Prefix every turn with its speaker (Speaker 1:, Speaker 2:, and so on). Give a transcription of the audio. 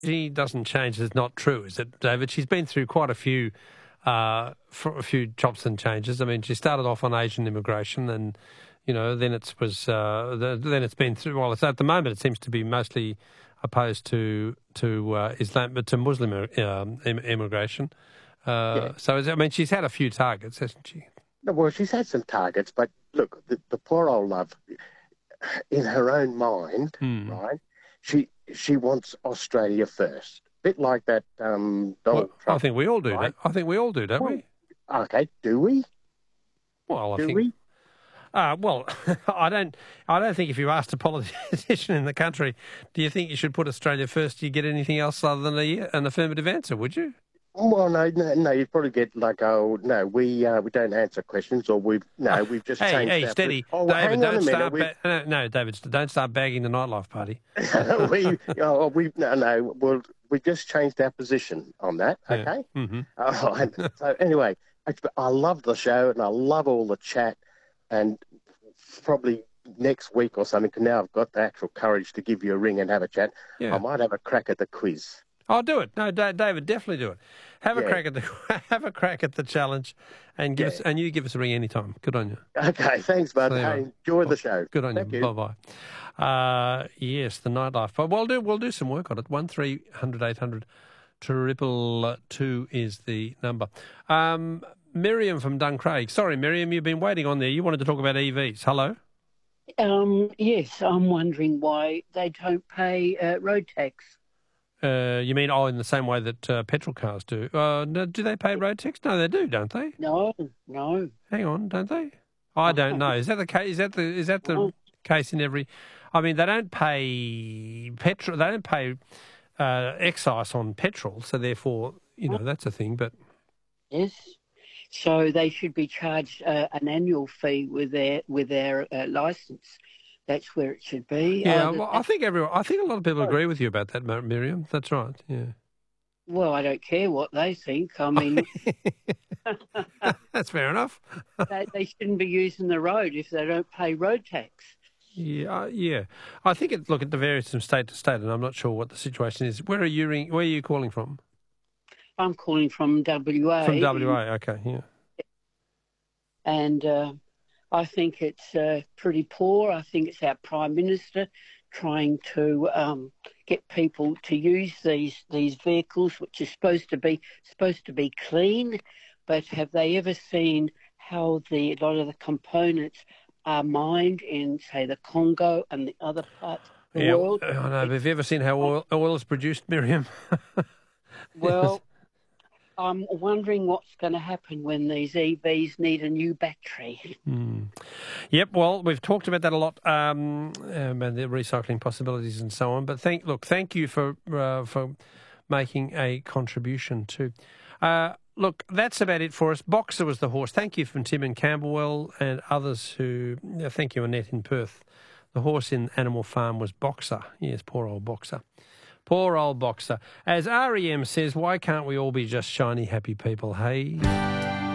Speaker 1: she doesn't change is not true, is it, David? She's been through quite a few chops and changes. I mean, she started off on Asian immigration, and then it's been through. Well, it's at the moment it seems to be mostly opposed to Islam, but to Muslim immigration. So she's had a few targets, hasn't she?
Speaker 2: Well, she's had some targets, but look, the poor old love, in her own mind, right? She wants Australia first. A bit like that Donald Trump.
Speaker 1: I think we all do,
Speaker 2: right?
Speaker 1: I think we all do, don't we?
Speaker 2: Okay, do we?
Speaker 1: Well,
Speaker 2: do we?
Speaker 1: Well, I don't think if you asked a politician in the country, do you think you should put Australia first, do you get anything else other than an affirmative answer, would you?
Speaker 2: Well, no, you'd probably get like, oh, no, we don't answer questions, or we've just changed.
Speaker 1: Hey, steady,
Speaker 2: Oh,
Speaker 1: David,
Speaker 2: hang on a minute.
Speaker 1: No, David, don't start bagging the nightlife party.
Speaker 2: We've just changed our position on that. Okay.
Speaker 1: Yeah. Mm-hmm.
Speaker 2: All right. So anyway, I love the show and I love all the chat, and probably next week or something. Now I've got the actual courage to give you a ring and have a chat.
Speaker 1: Yeah.
Speaker 2: I might have a crack at the quiz.
Speaker 1: I'll do it. No, David, definitely do it. Have a crack at the challenge, and you give us a ring anytime. Good on you.
Speaker 2: Okay, thanks, bud. Hey, enjoy the show.
Speaker 1: Good on
Speaker 2: Thank
Speaker 1: you. Bye. Yes, the nightlife. But we'll do some work on it. 1300 800 222 is the number. Miriam from Duncraig. Sorry, Miriam, you've been waiting on there. You wanted to talk about EVs. Hello.
Speaker 3: Yes, I'm wondering why they don't pay road tax.
Speaker 1: You mean, in the same way that petrol cars do? Do they pay road tax? No, they do, don't they?
Speaker 3: No.
Speaker 1: Hang on, don't they? I don't know. Is that the case? Is that the case in every? I mean, they don't pay petrol. They don't pay excise on petrol, so therefore, that's a thing. But
Speaker 3: yes, so they should be charged an annual fee with their license. That's where it should be.
Speaker 1: Yeah, I think a lot of people agree with you about that, Miriam. That's right. Yeah.
Speaker 3: Well, I don't care what they think. I mean,
Speaker 1: that's fair enough.
Speaker 3: They shouldn't be using the road if they don't pay road tax.
Speaker 1: Yeah. I think it varies from state to state, and I'm not sure what the situation is. Where are you calling from?
Speaker 3: I'm calling from WA.
Speaker 1: From WA, okay, yeah.
Speaker 3: And I think it's pretty poor. I think it's our Prime Minister trying to get people to use these vehicles, which is supposed to be clean. But have they ever seen how a lot of the components are mined in, say, the Congo and the other parts of the world?
Speaker 1: I know. Have you ever seen how oil is produced, Miriam?
Speaker 3: Well, I'm wondering what's going to happen when these EVs need a new battery.
Speaker 1: Yep, well, we've talked about that a lot, and the recycling possibilities and so on. But thank you for making a contribution too. Look, that's about it for us. Boxer was the horse. Thank you from Tim in Camberwell and others who... Thank you, Annette in Perth. The horse in Animal Farm was Boxer. Yes, poor old Boxer. Poor old Boxer. As REM says, why can't we all be just shiny, happy people, hey?